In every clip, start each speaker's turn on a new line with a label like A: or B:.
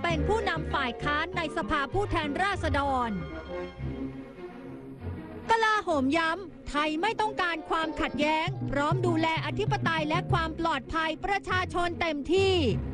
A: เป็นผู้นำฝ่ายค้านในสภาผู้แทนราษฎรกลาโหมย้ำไทยไม่ต้องการความขัดแย้งพร้อมดูแลอธิปไตยและความปลอดภัยประชาชนเต็มที่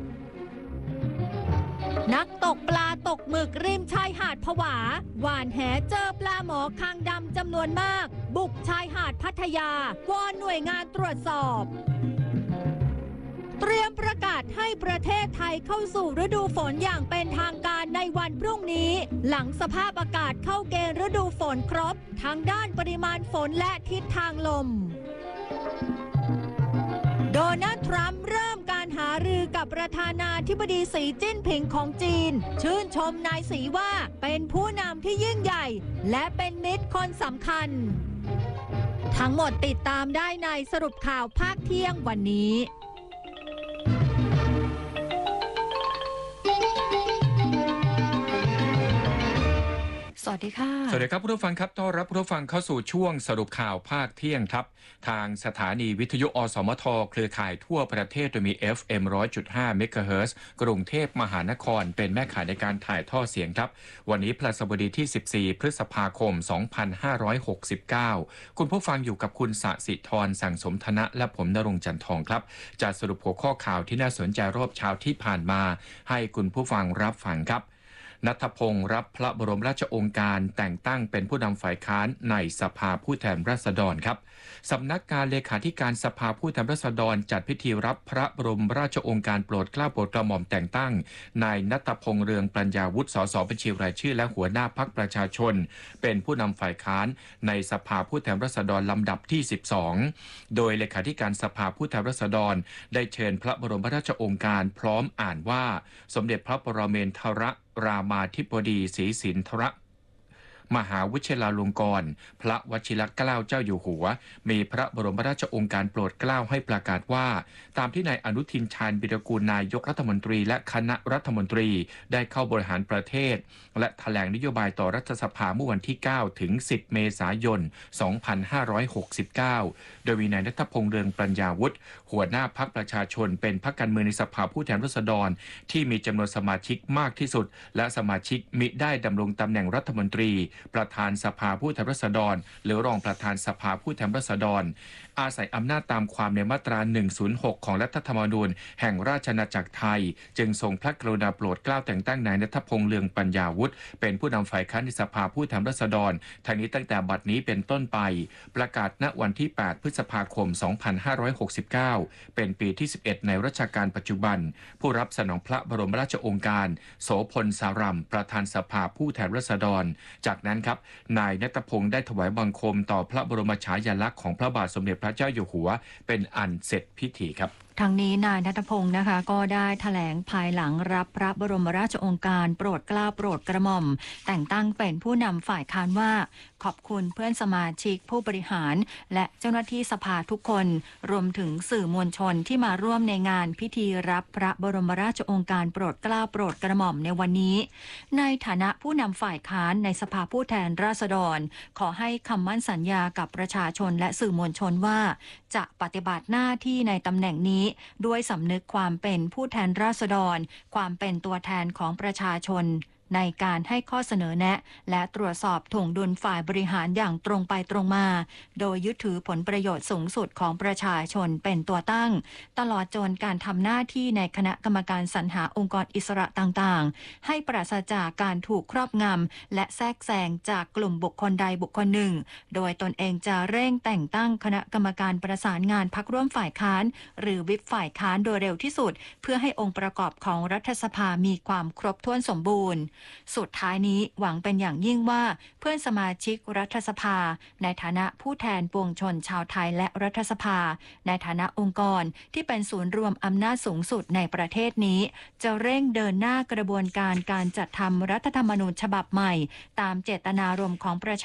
A: นักตกปลาตกหมึกริมชายหาดผวาหว่านแหเจอปลาหมอคางดำจำนวนมากบุกชายหาดพัทยาวอนหน่วยงานตรวจสอบเตรียมประกาศให้ประเทศไทยเข้าสู่ฤดูฝนอย่างเป็นทางการในวันพรุ่งนี้หลังสภาพอากาศเข้าเกณฑ์ฤดูฝนครบทั้งด้านปริมาณฝนและทิศทางลมโดนัลด์ทรัมป์เริ่มการหารือกับประธานาธิบดีสีจิ้นผิงของจีนชื่นชมนายสีว่าเป็นผู้นำที่ยิ่งใหญ่และเป็นมิตรคนสำคัญทั้งหมดติดตามได้ในสรุปข่าวภาคเที่ยงวันนี้สวัสดีค่ะ
B: สวัสดีครับผู้ฟังครับต้อนรับผู้ฟังเข้าสู่ช่วงสรุปข่าวภาคเที่ยงครับทางสถานีวิทยุอสมทเครือข่ายทั่วประเทศโดยมี FM 100.5 เมกะเฮิรตซ์กรุงเทพมหานครเป็นแม่ข่ายในการถ่ายทอดเสียงครับวันนี้พฤหัสบดีที่14พฤษภาคม2569คุณผู้ฟังอยู่กับคุณสศิธรสั่งสมธนะและผมณรงค์จันทองครับจะสรุปหัวข้อข่าวที่น่าสนใจรอบเช้าที่ผ่านมาให้คุณผู้ฟังรับฟังครับณัฐพงศ์รับพระบรมราชโองการแต่งตั้งเป็นผู้นำฝ่ายค้านในสภาผู้แทนราษฎรครับสำนักงานเลขาธิการสภาผู้แทนราษฎรจัดพิธีรับพระบรมราชโองการโปรดเกล้าโปรดกระหม่อมแต่งตั้งนายณัฐพงศ์เรืองปัญญาวุฒิสสบัญชีรายชื่อและหัวหน้าพรรคประชาชนเป็นผู้นำฝ่ายค้านในสภาผู้แทนราษฎรลำดับที่12โดยเลขาธิการสภาผู้แทนราษฎรได้เชิญพระบรมราชโองการพร้อมอ่านว่าสมเด็จพระปรเมนทรรามาธิบดีศรีสินธรมหาวิทยาลงกรณ์พระวชิรเกล้าเจ้าอยู่หัวมีพระบรมราชโองการโปรดเกล้าให้ประกาศว่าตามที่นายอนุทินชาญวิรากูลนายกรัฐมนตรีและคณะรัฐมนตรีได้เข้าบริหารประเทศและแถลงนโยบายต่อรัฐสภาเมื่อวันที่9ถึง10เมษายน2569โดยมีนายณัฐพงศ์เรืองปัญญาวุฒิหัวหน้าพรรคประชาชนเป็นพรรคการเมืองในสภาผู้แทนราษฎรที่มีจำนวนสมาชิกมากที่สุดและสมาชิกมิได้ดำรงตำแหน่งรัฐมนตรีประธานสภาผู้แทนราษฎรหรือรองประธานสภาผู้แทนราษฎรอาศัยอำนาจตามความในมาตรา106ของรัฐธรรมนูญแห่งราชอาณาจักรไทยจึงทรงพระกรุณาโปรดเกล้าแต่งตั้งนายณัฐพงศ์เรืองปัญญาวุฒิเป็นผู้นำฝ่ายค้านในสภาผู้แทนราษฎรทั้งนี้ตั้งแต่บัดนี้เป็นต้นไปประกาศณวันที่8พฤษภาคม2569เป็นปีที่11ในรัชกาลปัจจุบันผู้รับสนองพระบรมราชโองการโสพลสารัมประธานสภาผู้แทนราษฎรจากนั้นครับนายณัฐพงศ์ได้ถวายบังคมต่อพระบรมฉายาลักษณ์ของพระบาทสมเด็จพระเจ้าอยู่หัวเป็นอันเสร็จพิธีครับ
A: ทางนี้นายณัฐพงศ์นะคะก็ได้แถลงภายหลังรับพระบรมราชโองการโปรดเกล้าโปรดกระหม่อมแต่งตั้งเป็นผู้นำฝ่ายค้านว่าขอบคุณเพื่อนสมาชิกผู้บริหารและเจ้าหน้าที่สภาทุกคนรวมถึงสื่อมวลชนที่มาร่วมในงานพิธีรับพระบรมราชโองการโปรดเกล้าโปรดกระหม่อมในวันนี้ในฐานะผู้นำฝ่ายค้านในสภาผู้แทนราษฎรขอให้คำมั่นสัญญากับประชาชนและสื่อมวลชนว่าจะปฏิบัติหน้าที่ในตำแหน่งนี้ด้วยสำนึกความเป็นผู้แทนราษฎรความเป็นตัวแทนของประชาชนในการให้ข้อเสนอแนะและตรวจสอบถ่วงดุลฝ่ายบริหารอย่างตรงไปตรงมาโดยยึดถือผลประโยชน์สูงสุดของประชาชนเป็นตัวตั้งตลอดจนการทำหน้าที่ในคณะกรรมการสรรหาองค์กรอิสระต่างๆให้ปราศจากการถูกครอบงำและแทรกแซงจากกลุ่มบุคคลใดบุคคลหนึ่งโดยตนเองจะเร่งแต่งตั้งคณะกรรมการประสานงานพรรคร่วมฝ่ายค้านหรือวิปฝ่ายค้านโดยเร็วที่สุดเพื่อให้องค์ประกอบของรัฐสภามีความครบถ้วนสมบูรณ์สุดท้ายนี้หวังเป็นอย่างยิ่งว่าเพื่อนสมาชิกรัฐสภาในฐานะผู้แทนปวงชนชาวไทยและรัฐสภาในฐานะองค์กรที่เป็นศูนย์รวมอำนาจสูงสุดในประเทศนี้จะเร่งเดินหน้ากระบวนการจัดทำรัฐธรรมนูญฉบับใหม่ตามเจตนารมณ์ของประชา